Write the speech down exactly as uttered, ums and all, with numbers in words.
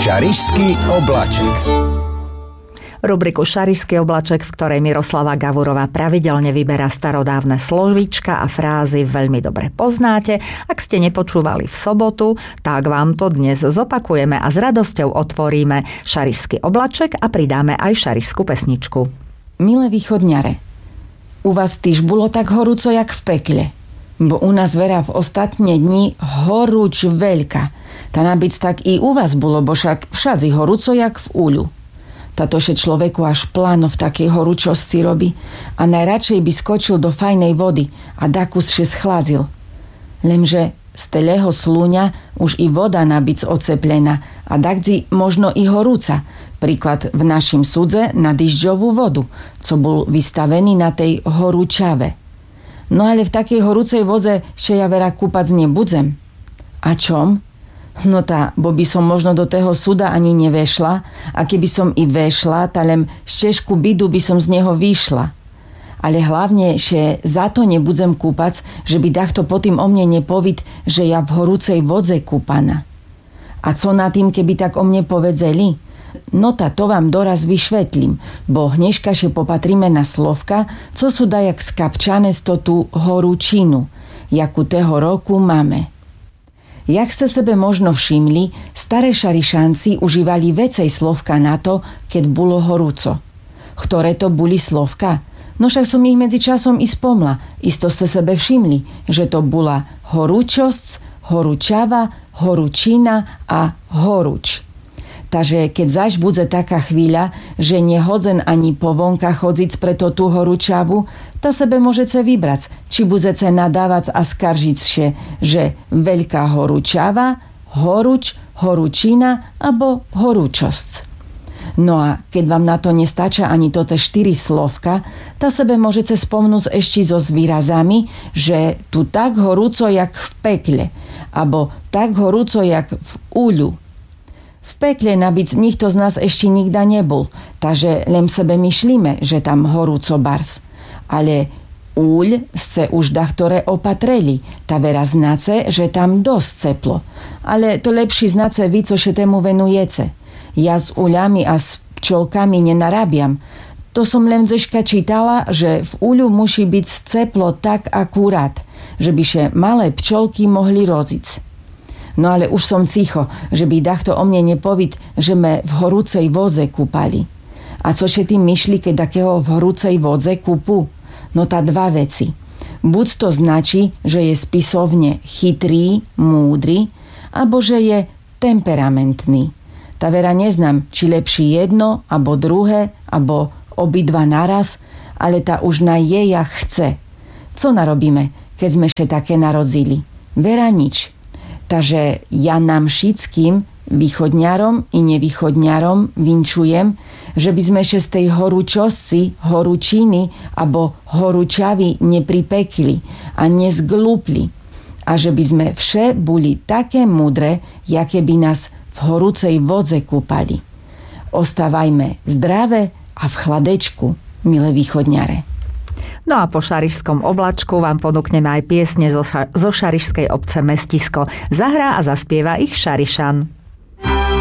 Šarišský obláček. Rubriku Šarišský oblaček, v ktorej Miroslava Gavurová pravidelne vyberá starodávne slovíčka a frázy, veľmi dobre poznáte. Ak ste nepočúvali v sobotu, tak vám to dnes zopakujeme a s radosťou otvoríme Šarišský oblaček a pridáme aj šarišskú pesničku. Milé východňare, u vás týž bolo tak horúco, jak v pekle, bo u nás vera v ostatné dni horúč veľká. Tá nabic tak i u vás bolo, bo však všadzi horúco, jak v úľu. Tato še človeku až pláno v takej horúčosti robí a najradšej by skočil do fajnej vody a dakus še schladzil. Lemže z telého slúňa už i voda nabic oceplená a dakdzi možno i horúca, príklad v našim sudze na dyžďovú vodu, co bol vystavený na tej horúčave. No ale v takej horúcej voze še ja vera kúpac nebudzem. A čom? No tá, bo by som možno do toho suda ani nevešla a keby som i vešla, tá len štežku bidu by som z neho vyšla. Ale hlavne, že za to nebudzem kúpac, že by dachto potým o mne nepovid, že ja v horúcej vodze kúpana. A co na tým, keby tak o mne povedzeli? No tá, to vám doraz vyšvetlím, bo hnežka še popatríme na slovka, co sú dajak skapčané z to tú horúčinu, jakú toho roku máme. Jak ste sebe možno všimli, staré Šarišanci užívali vecej slovka na to, keď bolo horúco. Ktoré to boli slovka? No však som ich medzi časom i spomla. Isto ste sebe všimli, že to bola horúčosť, horúčava, horúčina a horúč. Takže keď zaž bude taká chvíľa, že nehodzen ani po vonka chodziť preto tú horúčavu, to sebe môžete vybrať, či budete nadávať a skaržiť še, že veľká horúčava, horúč, horúčina alebo horúčosť. No a keď vám na to nestačia ani toto štyri slovka, to sebe môžete spomnúť ešte so výrazami, že tu tak horúco jak v pekle, alebo tak horúco jak v úľu. V pekle nabic nikto z nás ešte nikda nebol, takže len sebe myšlíme, že tam horúco bars. Ale úľ se už dachtore opatreli, ta vera znace, že tam dosť ceplo. Ale to lepší znace ví, co še tému venujece. Ja s úľami a s pčolkami nenarabiam. To som len zeška čítala, že v úľu musí byť ceplo tak akurát, že by še malé pčolky mohli rodziť. No ale už som cicho, že by dachto o mne nepovid, že me v horúcej vodze kúpali. A co še tým myšli, keď takého v horúcej vodze kúpu? No tá dva veci. Buď to značí, že je spisovne chytrý, múdry, alebo že je temperamentný. Tá vera neznám, či lepší jedno, alebo druhé, alebo obidva naraz, ale tá už na jejach chce. Co narobíme, keď sme še také narodzili? Vera nič. Takže ja nám všetkým východňarom i nevýchodňarom vinčujem, že by sme še z tej horúčosti, horúčiny alebo horúčavy nepripekli a nezglúpli. A že by sme vše boli také múdre, jaké by nás v horúcej vodze kúpali. Ostávajme zdravé a v chladečku, milé východňare. No a po šarišskom oblačku vám ponúkneme aj piesne zo, ša- zo šarišskej obce Mestisko. Zahrá a zaspieva ich Šarišan.